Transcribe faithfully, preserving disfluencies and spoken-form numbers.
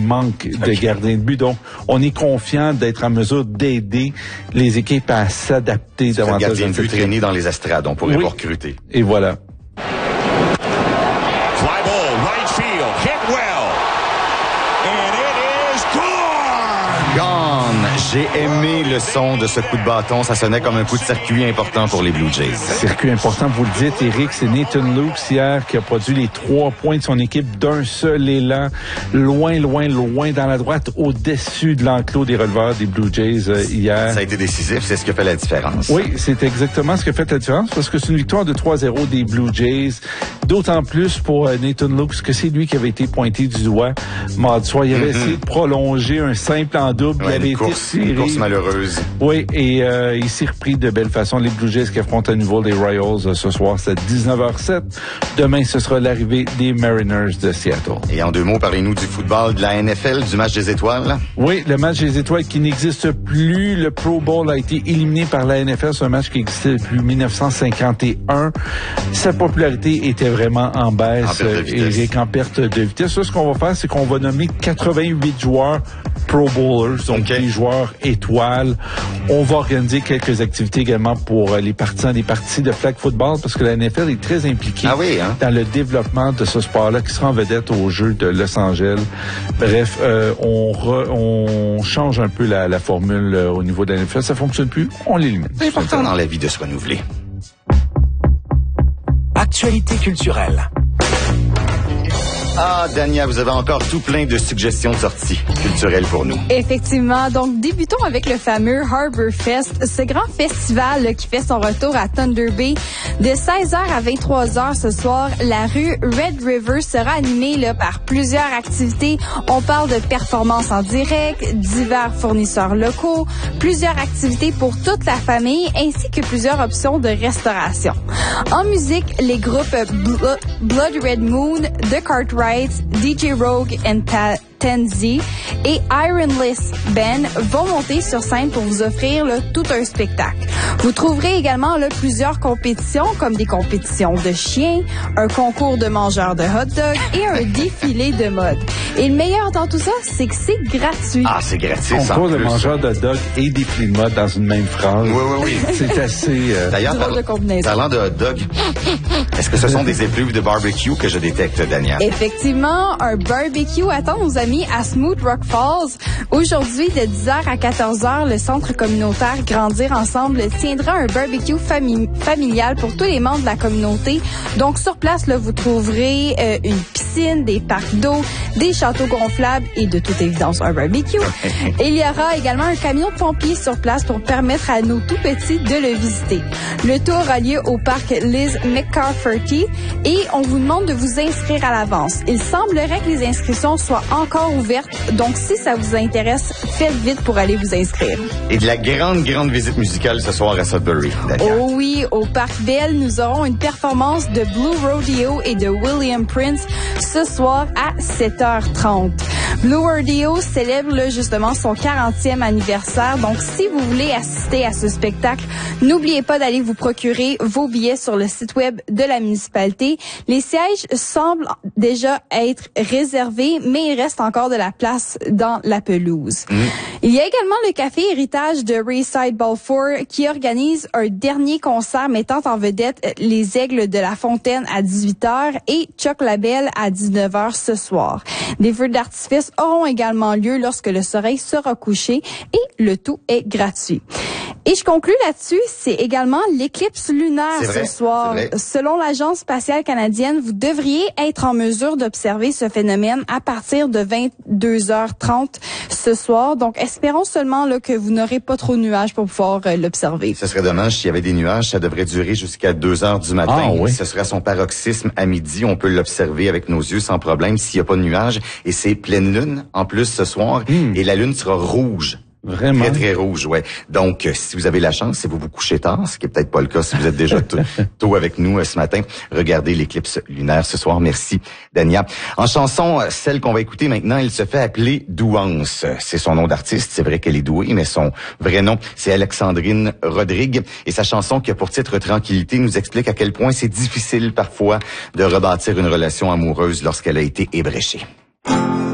manque de gardiens de but. Donc, on est confiant d'être en mesure d'aider les équipes à s'adapter C'est davantage. Un gardien de but traîné dans les estrades, on pourrait oui. pas recruter. Et voilà. Fly ball, right field, hit well. And it is gone! Gone! J'ai aimé le son de ce coup de bâton. Ça sonnait comme un coup de circuit important pour les Blue Jays. Circuit important, vous le dites, Éric, c'est Nathan Lukes hier qui a produit les trois points de son équipe d'un seul élan, loin, loin, loin dans la droite, au-dessus de l'enclos des releveurs des Blue Jays euh, hier. Ça a été décisif, c'est ce qui a fait la différence. Oui, c'est exactement ce qui a fait la différence parce que c'est une victoire de trois à zéro des Blue Jays. D'autant plus pour euh, Nathan Lukes que c'est lui qui avait été pointé du doigt mardi soir. Il avait mm-hmm. essayé de prolonger un simple en double. Ouais, il avait une été course, tiré. Une course malheureuse. Oui, et euh, il s'est repris de belle façon. Les Blue Jays qui affrontent à nouveau les Royals euh, ce soir, c'est dix-neuf heures zéro sept. Demain, ce sera l'arrivée des Mariners de Seattle. Et en deux mots, parlez-nous du football, de la N F L, du match des étoiles. Oui, le match des étoiles qui n'existe plus. Le Pro Bowl a été éliminé par la N F L. C'est un match qui existait depuis dix-neuf cent cinquante et un. Sa popularité était vraiment en baisse. En perte de vitesse. Et en perte de vitesse. Là, ce qu'on va faire, c'est qu'on va nommer quatre-vingt-huit joueurs Pro Bowlers, donc okay. des joueurs étoiles. On va organiser quelques activités également pour les partisans des parties de flag football parce que la N F L est très impliquée ah oui, hein? dans le développement de ce sport-là qui sera en vedette aux Jeux de Los Angeles. Bref, euh, on, re, on change un peu la, la formule euh, au niveau de la N F L. Ça fonctionne plus, on l'élimine. C'est important dans la vie de se renouveler. Actualité culturelle. Ah, Dania, vous avez encore tout plein de suggestions de sorties culturelles pour nous. Effectivement. Donc, débutons avec le fameux Harbor Fest, ce grand festival là, qui fait son retour à Thunder Bay. De seize heures à vingt-trois heures ce soir, la rue Red River sera animée là, par plusieurs activités. On parle de performances en direct, divers fournisseurs locaux, plusieurs activités pour toute la famille, ainsi que plusieurs options de restauration. En musique, les groupes Blo- Blood Red Moon, The Cartwrights, D J Rogue and Ta- Tenzi et Ironless Ben vont monter sur scène pour vous offrir là, tout un spectacle. Vous trouverez également là, plusieurs compétitions comme des compétitions de chiens, un concours de mangeurs de hot dog et un défilé de mode. Et le meilleur dans tout ça, c'est que c'est gratuit. Ah, c'est gratuit. Concours de mangeurs de hot dog et défilé de mode dans une même phrase. Oui, oui, oui. C'est assez... Euh... D'ailleurs, par... de parlant de hot dog, est-ce que ce sont des épluves de barbecue que je détecte, Dania? Effectivement, un barbecue attend nos amis à Smooth Rock Falls. Aujourd'hui, de dix heures à quatorze heures, le centre communautaire Grandir Ensemble tiendra un barbecue fami- familial pour tous les membres de la communauté. Donc, sur place, là, vous trouverez euh, une piscine, des parcs d'eau, des châteaux gonflables et de toute évidence, un barbecue. Et il y aura également un camion de pompiers sur place pour permettre à nos tout-petits de le visiter. Le tour a lieu au parc Liz McCarthy et on vous demande de vous inscrire à l'avance. Il semblerait que les inscriptions soient encore ouvertes, donc si ça vous intéresse, faites vite pour aller vous inscrire. Et de la grande, grande visite musicale ce soir à Sudbury, Dania. Oh oui, au Parc Bell, nous aurons une performance de Blue Rodeo et de William Prince ce soir à sept heures trente. Blue Rodeo célèbre là, justement son quarantième anniversaire, donc si vous voulez assister à ce spectacle, n'oubliez pas d'aller vous procurer vos billets sur le site web de la municipalité. Les sièges semblent déjà être réservés, mais il reste encore de la place dans la pelouse. Mmh. Il y a également le Café Héritage de Rayside Balfour qui organise un dernier concert mettant en vedette les Aigles de la Fontaine à dix-huit heures et Chuck Labelle à dix-neuf heures ce soir. Des feux d'artifice auront également lieu lorsque le soleil sera couché et le tout est gratuit. Et je conclus là-dessus, c'est également l'éclipse lunaire vrai, ce soir. Selon l'Agence spatiale canadienne, vous devriez être en mesure d'observer ce phénomène à partir de vingt-deux heures trente ce soir. Donc, espérons seulement là, que vous n'aurez pas trop de nuages pour pouvoir euh, l'observer. Ce serait dommage s'il y avait des nuages. Ça devrait durer jusqu'à deux heures du matin. Ah, oui. Ce serait son paroxysme à midi. On peut l'observer avec nos yeux sans problème s'il n'y a pas de nuages. Et c'est pleine lune en plus ce soir. Mmh. Et la lune sera rouge. Vraiment? Très, très rouge, ouais. Donc, euh, si vous avez la chance, si vous vous couchez tard, ce qui est peut-être pas le cas si vous êtes déjà tôt, tôt avec nous euh, ce matin, regardez l'éclipse lunaire ce soir. Merci, Dania. En chanson, euh, celle qu'on va écouter maintenant, elle se fait appeler Douance. C'est son nom d'artiste. C'est vrai qu'elle est douée, mais son vrai nom, c'est Alexandrine Rodrigue. Et sa chanson qui a pour titre Tranquillité nous explique à quel point c'est difficile parfois de rebâtir une relation amoureuse lorsqu'elle a été ébréchée.